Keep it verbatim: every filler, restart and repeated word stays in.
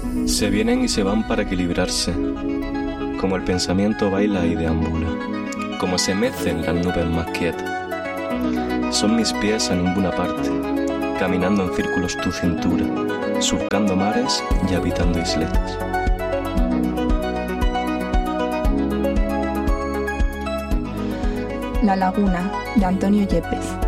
Se vienen y se van para equilibrarse, como el pensamiento baila y deambula, como se mecen las nubes más quietas. Son mis pies a ninguna parte, caminando en círculos tu cintura, surcando mares y habitando isletas. La laguna, de Antonio Yepes.